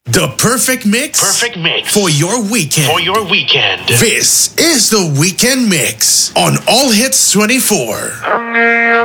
The perfect mix. Perfect mix for your weekend. For your weekend. This is the Weekend Mix on All Hits 24.